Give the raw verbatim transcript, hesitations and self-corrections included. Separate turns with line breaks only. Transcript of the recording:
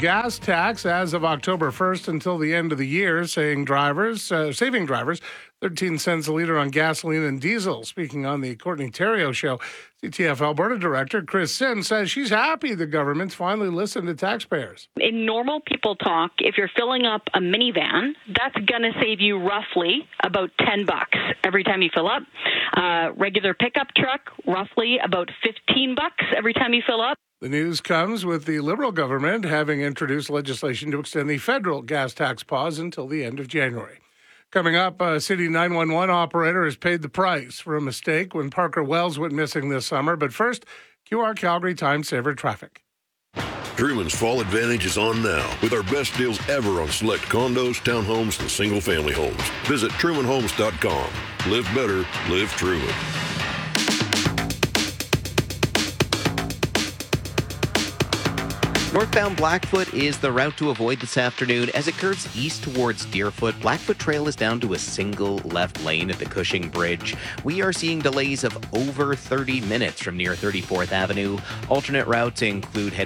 gas tax as of October first until the end of the year, saying drivers, uh, saving drivers thirteen cents a litre on gasoline and diesel. Speaking on the Courtney Theriault Show, C T F Alberta Director Chris Sims says she's happy the government's finally listened to taxpayers.
In normal people talk, if you're filling up a minivan, that's going to save you roughly about ten bucks every time you fill up. Uh, regular pickup truck, roughly about fifteen bucks every time you fill up.
The news comes with the Liberal government having introduced legislation to extend the federal gas tax pause until the end of January. Coming up, a city nine one one operator has paid the price for a mistake when Parker Wells went missing this summer. But first, Q R Calgary Time Saver traffic.
Truman's Fall Advantage is on now with our best deals ever on select condos, townhomes, and single-family homes. Visit Truman Homes dot com. Live better, live Truman.
Northbound Blackfoot is the route to avoid this afternoon. As it curves east towards Deerfoot, Blackfoot Trail is down to a single left lane at the Cushing Bridge. We are seeing delays of over thirty minutes from near thirty-fourth Avenue. Alternate routes include heading